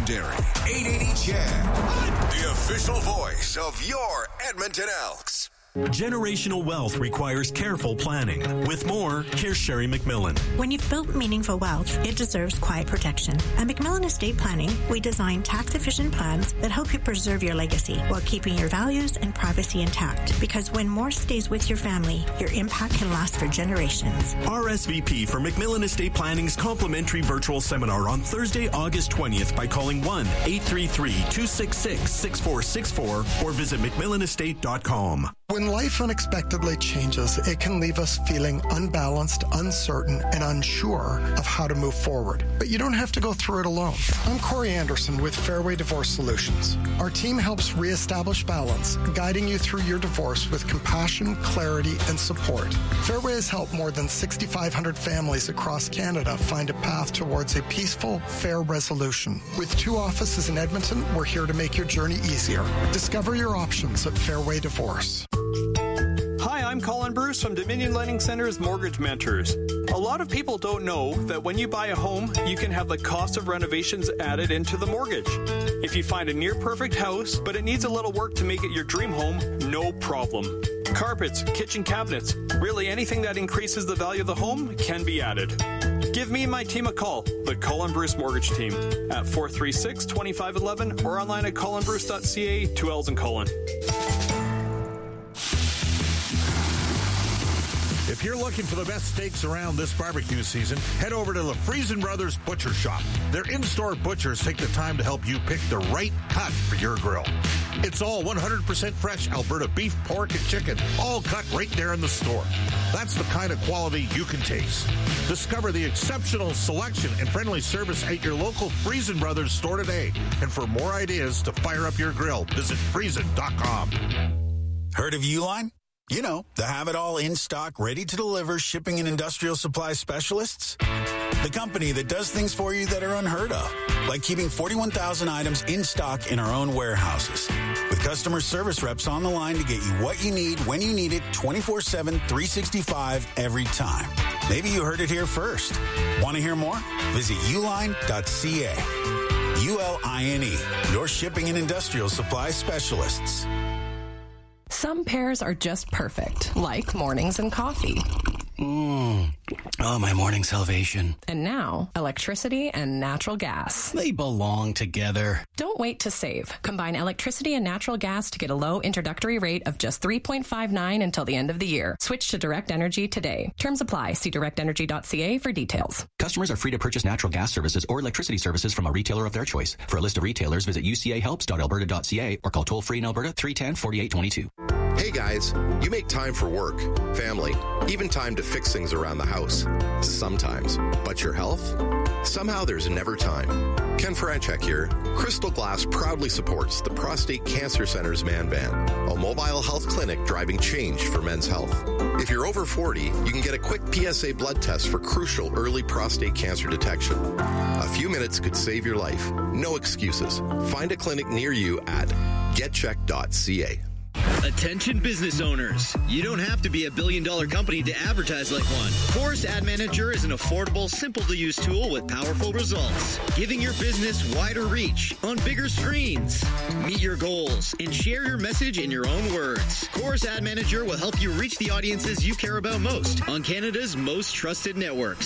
legendary 880 Chad, the official voice of your Edmonton Elks. Generational wealth requires careful planning. With more, here's Sherry McMillan. When you've built meaningful wealth, it deserves quiet protection. At McMillan Estate Planning, we design tax-efficient plans that help you preserve your legacy while keeping your values and privacy intact. Because when more stays with your family, your impact can last for generations. RSVP for McMillan Estate Planning's complimentary virtual seminar on Thursday, August 20th by calling 1-833-266-6464 or visit McMillanestate.com. When life unexpectedly changes, it can leave us feeling unbalanced, uncertain, and unsure of how to move forward. But you don't have to go through it alone. I'm Corey Anderson with Fairway Divorce Solutions. Our team helps reestablish balance, guiding you through your divorce with compassion, clarity, and support. Fairway has helped more than 6,500 families across Canada find a path towards a peaceful, fair resolution. With 2 offices in Edmonton, we're here to make your journey easier. Discover your options at Fairway Divorce. Hi, I'm Colin Bruce from Dominion Lending Center's Mortgage Mentors. A lot of people don't know that when you buy a home, you can have the cost of renovations added into the mortgage. If you find a near-perfect house, but it needs a little work to make it your dream home, no problem. Carpets, kitchen cabinets, really anything that increases the value of the home can be added. Give me and my team a call, the Colin Bruce Mortgage Team, at 436-2511 or online at colinbruce.ca, 2 L's in Colin. If you're looking for the best steaks around this barbecue season, head over to the Friesen Brothers Butcher Shop. Their in-store butchers take the time to help you pick the right cut for your grill. It's all 100% fresh Alberta beef, pork, and chicken, all cut right there in the store. That's the kind of quality you can taste. Discover the exceptional selection and friendly service at your local Friesen Brothers store today. And for more ideas to fire up your grill, visit Friesen.com. Heard of Uline? You know, the have-it-all in-stock, ready-to-deliver shipping and industrial supply specialists. The company that does things for you that are unheard of, like keeping 41,000 items in stock in our own warehouses. With customer service reps on the line to get you what you need, when you need it, 24/7, 365, every time. Maybe you heard it here first. Want to hear more? Visit uline.ca. ULINE, your shipping and industrial supply specialists. Some pairs are just perfect, like mornings and coffee. Oh, my morning salvation. And now, electricity and natural gas. They belong together. Don't wait to save. Combine electricity and natural gas to get a low introductory rate of just $3.59 until the end of the year. Switch to Direct Energy today. Terms apply. See directenergy.ca for details. Customers are free to purchase natural gas services or electricity services from a retailer of their choice. For a list of retailers, visit ucahelps.alberta.ca or call toll-free in Alberta 310-4822. Hey guys, you make time for work, family, even time to fix things around the house. Sometimes. But your health? Somehow there's never time. Ken Franchek here. Crystal Glass proudly supports the Prostate Cancer Center's Man Van, a mobile health clinic driving change for men's health. If you're over 40, you can get a quick PSA blood test for crucial early prostate cancer detection. A few minutes could save your life. No excuses. Find a clinic near you at getcheck.ca. Attention business owners. You don't have to be a billion-dollar company to advertise like one. Chorus Ad Manager is an affordable, simple-to-use tool with powerful results, giving your business wider reach on bigger screens. Meet your goals and share your message in your own words. Chorus Ad Manager will help you reach the audiences you care about most on Canada's most trusted networks.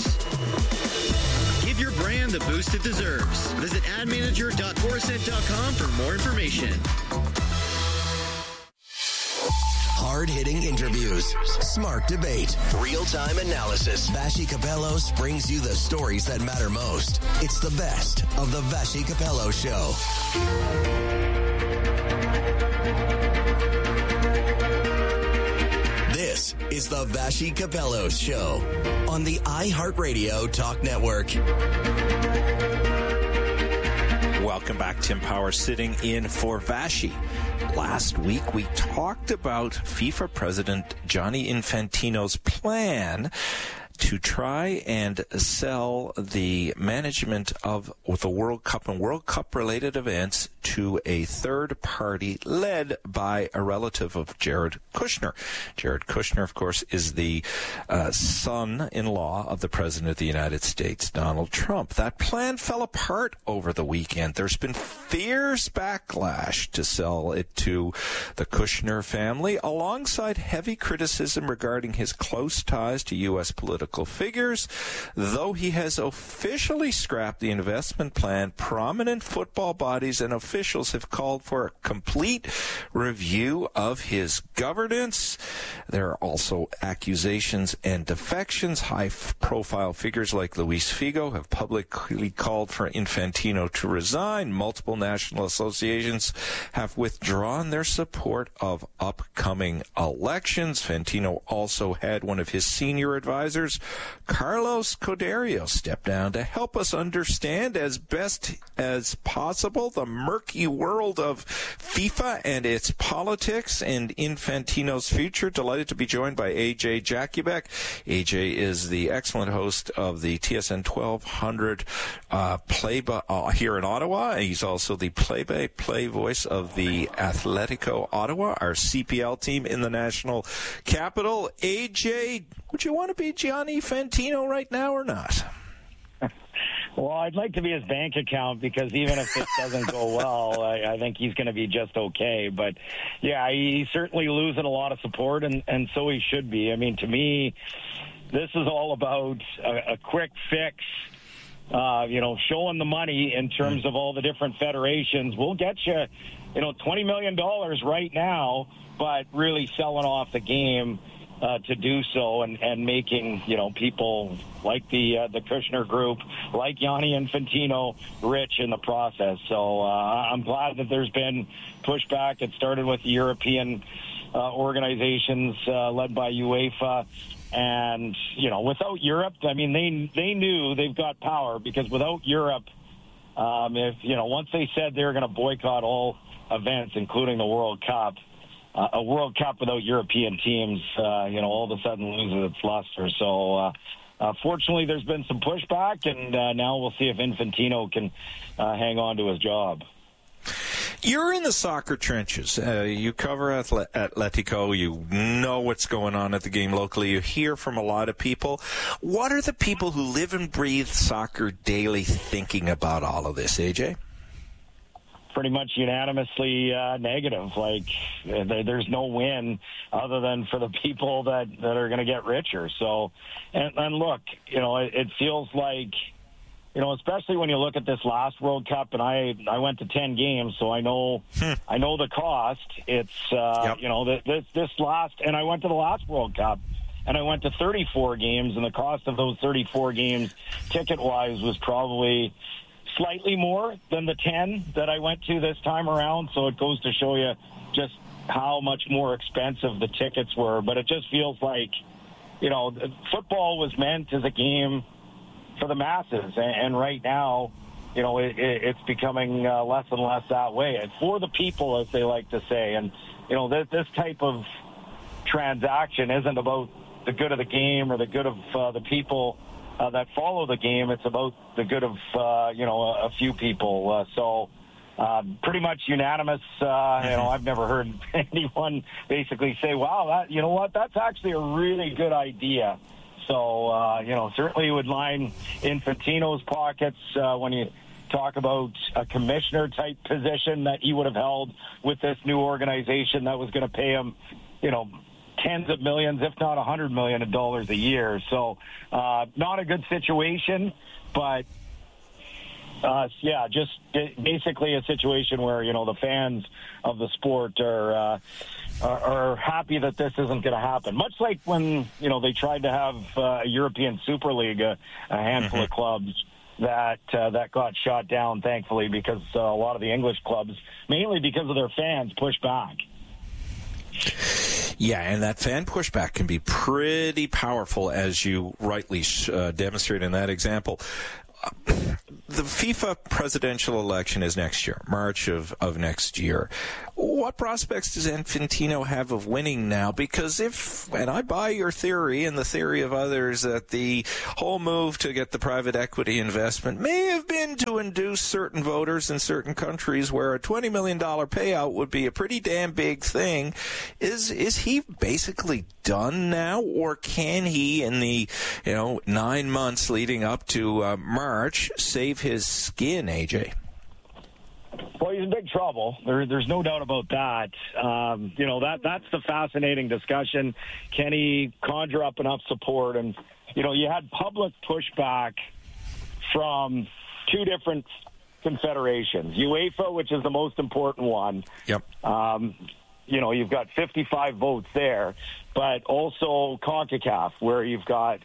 Give your brand the boost it deserves. Visit admanager.chorused.com for more information. Hard-hitting interviews, smart debate, real-time analysis. Vassy Capellos brings you the stories that matter most. It's the best of the Vassy Capello Show. This is the Vassy Capello Show on the iHeartRadio Talk Network. Welcome back. Tim Power sitting in for Vassy. Last week, we talked about FIFA President Gianni Infantino's plan to try and sell the management of the World Cup and World Cup-related events to a third party led by a relative of Jared Kushner. Jared Kushner, of course, is the son-in-law of the President of the United States, Donald Trump. That plan fell apart over the weekend. There's been fierce backlash to sell it to the Kushner family, alongside heavy criticism regarding his close ties to U.S. political figures. Though he has officially scrapped the investment plan, prominent football bodies and officials have called for a complete review of his governance. There are also accusations and defections. High-profile figures like Luis Figo have publicly called for Infantino to resign. Multiple national associations have withdrawn their support of upcoming elections. Infantino also had one of his senior advisors, Carlos Cordeiro, step down to help us understand as best as possible the murky world of FIFA and its politics and Infantino's future. Delighted to be joined by AJ Jakubek. AJ is the excellent host of the TSN 1200 here in Ottawa. He's also the play-by-play voice of the Atletico Ottawa, our CPL team in the national capital. AJ, would you want to be Gianni Infantino right now or not? Well, I'd like to be his bank account, because even if this doesn't go well, I think he's going to be just okay. But, yeah, he's certainly losing a lot of support, and so he should be. I mean, to me, this is all about a quick fix, showing the money in terms of all the different federations. We'll get you, $20 million right now, but really selling off the game to do so, and making people like the Kushner Group, like Gianni Infantino, rich in the process. So I'm glad that there's been pushback. It started with the European organizations led by UEFA, and without Europe, I mean they knew they've got power, because without Europe, once they said they were going to boycott all events, including the World Cup. A World Cup without European teams, all of a sudden loses its luster. So, fortunately, there's been some pushback, and now we'll see if Infantino can hang on to his job. You're in the soccer trenches. You cover Atletico. You know what's going on at the game locally. You hear from a lot of people. What are the people who live and breathe soccer daily thinking about all of this, AJ? Pretty much unanimously negative. Like, there's no win other than for the people that are going to get richer. So, and look, it feels like, especially when you look at this last World Cup, and I went to 10 games, so I know the cost. It's this last, and I went to the last World Cup, and I went to 34 games, and the cost of those 34 games, ticket-wise, was probably slightly more than the 10 that I went to this time around. So it goes to show you just how much more expensive the tickets were. But it just feels like, football was meant as a game for the masses. And right now, it's becoming less and less that way. And for the people, as they like to say. And, this type of transaction isn't about the good of the game or the good of the people that follow the game. It's about the good of, a few people. So pretty much unanimous. I've never heard anyone basically say, wow, that's actually a really good idea. So, certainly would line Infantino's pockets when you talk about a commissioner-type position that he would have held with this new organization that was going to pay him, tens of millions, if not $100 million a year. So not a good situation, but just basically a situation where, the fans of the sport are happy that this isn't going to happen. Much like when, they tried to have a European Super League, a handful of clubs that got shot down, thankfully, because a lot of the English clubs, mainly because of their fans, pushed back. Yeah, and that fan pushback can be pretty powerful, as you rightly demonstrate in that example. the FIFA presidential election is next year, March of next year. What prospects does Infantino have of winning now? Because and I buy your theory and the theory of others, that the whole move to get the private equity investment may have been to induce certain voters in certain countries where a $20 million payout would be a pretty damn big thing. Is he basically done now, or can he, in the 9 months leading up to March, save his skin, AJ? Well, he's in big trouble. There's no doubt about that. That's the fascinating discussion. Can he conjure up enough support? And, you had public pushback from two different confederations. UEFA, which is the most important one. Yep. You've got 55 votes there, but also CONCACAF, where you've got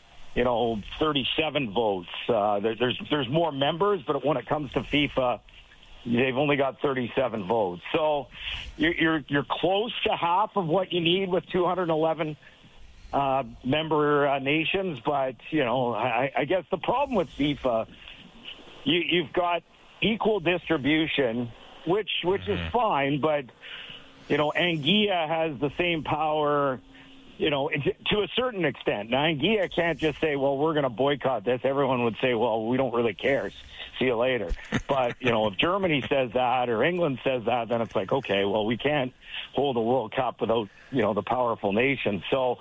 37 votes. There's more members, but when it comes to FIFA, they've only got 37 votes. So you're close to half of what you need with 211 member nations. But I guess the problem with FIFA, you've got equal distribution, which is fine, but Anguilla has the same power, to a certain extent. Now, Anguilla can't just say, well, we're going to boycott this. Everyone would say, well, we don't really care. See you later. But, if Germany says that or England says that, then it's like, okay, well, we can't hold a World Cup without, the powerful nations. So,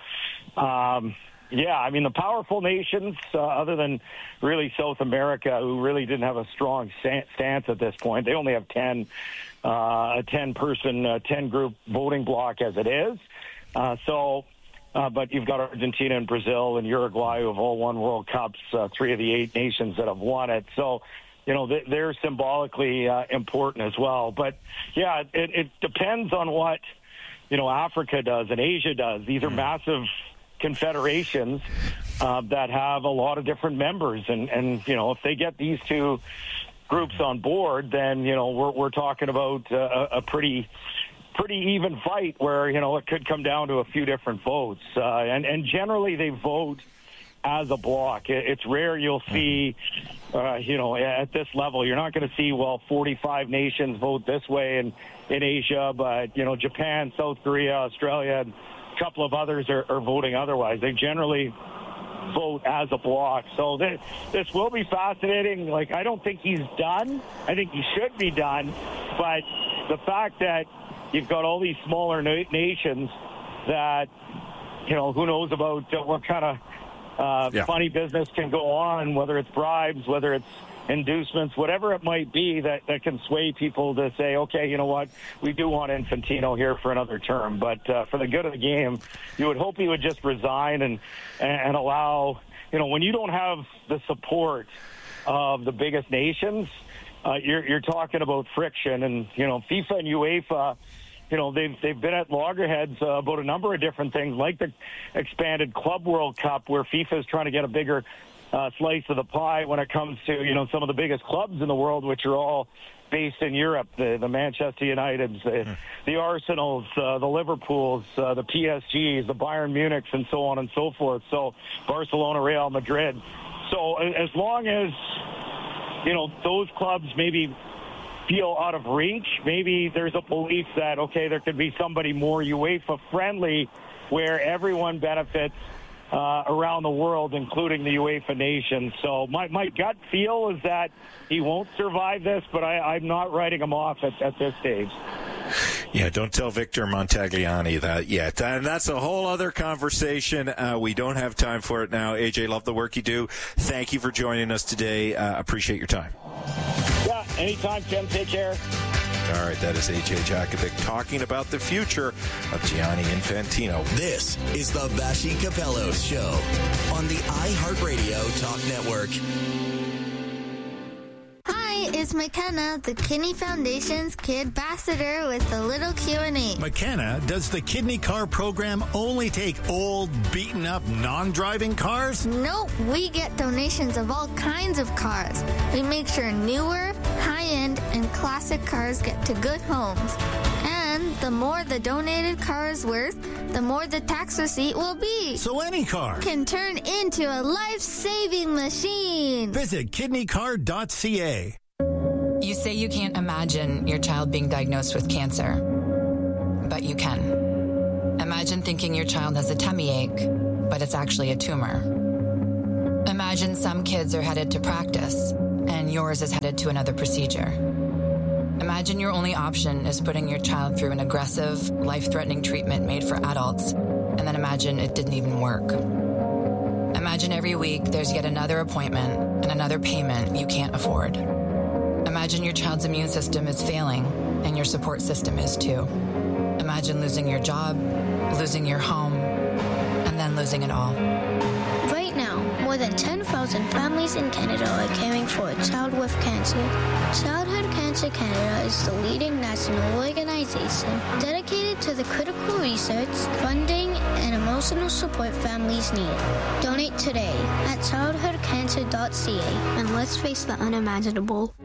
the powerful nations, other than really South America, who really didn't have a strong stance at this point, they only have a 10-person, 10-group voting block as it is. But you've got Argentina and Brazil and Uruguay who have all won World Cups, 3 of the 8 nations that have won it. So, they're symbolically important as well. But, it depends on what, Africa does and Asia does. These are massive confederations that have a lot of different members. And if they get these two groups on board, then, we're talking about a pretty even fight where, it could come down to a few different votes. And generally they vote as a block. It's rare you'll see, at this level, you're not going to see, 45 nations vote this way in Asia, but, Japan, South Korea, Australia, and a couple of others are voting otherwise. They generally vote as a block. So this will be fascinating. I don't think he's done. I think he should be done. But the fact that you've got all these smaller nations that, who knows about what kind of funny business can go on, whether it's bribes, whether it's inducements, whatever it might be that can sway people to say, okay, you know what, we do want Infantino here for another term. But for the good of the game, you would hope he would just resign and allow, when you don't have the support of the biggest nations, you're talking about friction. And, FIFA and UEFA, they've been at loggerheads about a number of different things, like the expanded Club World Cup, where FIFA is trying to get a bigger slice of the pie when it comes to, some of the biggest clubs in the world, which are all based in Europe, the Manchester Uniteds, the Arsenals, the Liverpools, the PSGs, the Bayern Munichs, and so on and so forth. So Barcelona, Real Madrid. So as long as, those clubs maybe feel out of reach, maybe there's a belief that, okay, there could be somebody more UEFA friendly where everyone benefits around the world, including the UEFA nations. So my gut feel is that he won't survive this, but I'm not writing him off at this stage. Yeah, don't tell Victor Montagliani that yet. And that's a whole other conversation. We don't have time for it now. AJ, love the work you do. Thank you for joining us today. Appreciate your time. Yeah, anytime, Tim. Take care. All right, that is AJ Jakovic talking about the future of Gianni Infantino. This is the Vassy Capello Show on the iHeartRadio Talk Network. Hi, it's McKenna, the Kidney Foundation's Kid Ambassador with a little Q&A. McKenna, does the Kidney Car program only take old, beaten-up, non-driving cars? Nope, we get donations of all kinds of cars. We make sure newer, high-end, and classic cars get to good homes. And the more the donated car is worth, the more the tax receipt will be. So any car can turn into a life-saving machine. Visit kidneycar.ca. You say you can't imagine your child being diagnosed with cancer, but you can. Imagine thinking your child has a tummy ache, but it's actually a tumor. Imagine some kids are headed to practice, and yours is headed to another procedure. Imagine your only option is putting your child through an aggressive, life-threatening treatment made for adults, and then imagine it didn't even work. Imagine every week there's yet another appointment and another payment you can't afford. Imagine your child's immune system is failing, and your support system is too. Imagine losing your job, losing your home, and then losing it all. Right now, more than 10,000 families in Canada are caring for a child with cancer. Childhood Cancer Canada is the leading national organization dedicated to the critical research, funding, and emotional support families need. Donate today at childhoodcancer.ca and let's face the unimaginable.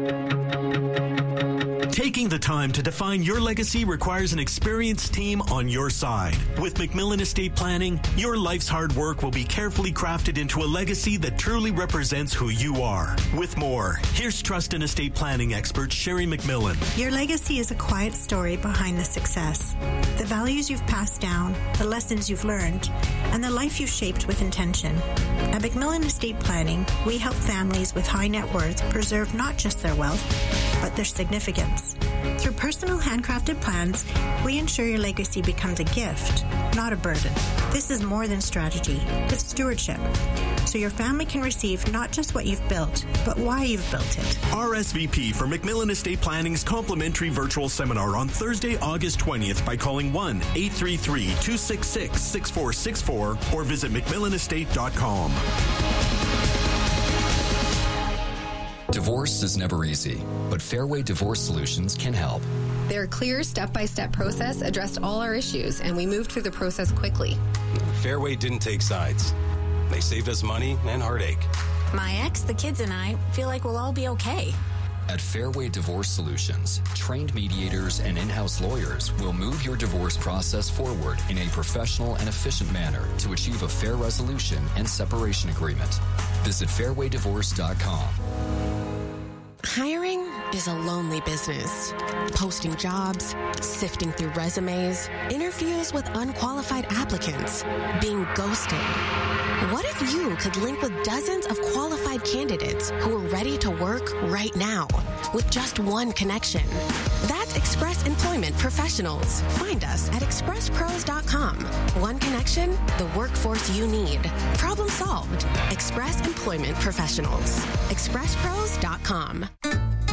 Taking the time to define your legacy requires an experienced team on your side. With McMillan Estate Planning, your life's hard work will be carefully crafted into a legacy that truly represents who you are. With more, here's trust and estate planning expert Sherry McMillan. Your legacy is a quiet story behind the success. The values you've passed down, the lessons you've learned, and the life you've shaped with intention. At McMillan Estate Planning, we help families with high net worth preserve not just their wealth, but their significance. Through personal handcrafted plans, we ensure your legacy becomes a gift, not a burden. This is more than strategy, it's stewardship. So your family can receive not just what you've built, but why you've built it. RSVP for McMillan Estate Planning's complimentary virtual seminar on Thursday, August 20th by calling 1-833-266-6464 or visit McMillanestate.com. Divorce is never easy, but Fairway Divorce Solutions can help. Their clear step-by-step process addressed all our issues, and we moved through the process quickly. Fairway didn't take sides. They saved us money and heartache. My ex, the kids, and I feel like we'll all be okay. At Fairway Divorce Solutions, trained mediators and in-house lawyers will move your divorce process forward in a professional and efficient manner to achieve a fair resolution and separation agreement. Visit fairwaydivorce.com. Hiring is a lonely business. Posting jobs, sifting through resumes, interviews with unqualified applicants, being ghosted. What if you could link with dozens of qualified candidates who are ready to work right now with just one connection? That's Express Employment Professionals. Find us at expresspros.com. One connection, the workforce you need. Problem solved. Express Employment Professionals. expresspros.com.